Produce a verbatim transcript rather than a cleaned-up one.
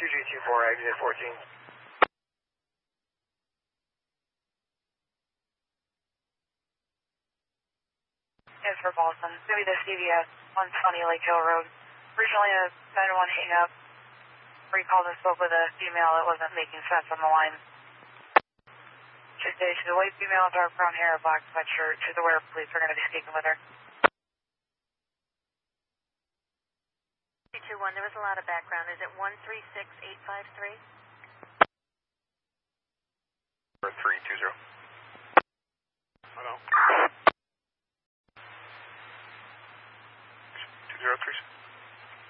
two G two four, exit fourteen. Yes, for Boston. Maybe the C V S on Sunny Lake Hill Road. Originally a nine one hang up. Where you called and spoke with a female that wasn't making sense on the line. She's a, she's a white female, dark brown hair, black sweatshirt. She's aware police are going to be speaking with her. two two one, there was a lot of background. Is it one three six eight five three?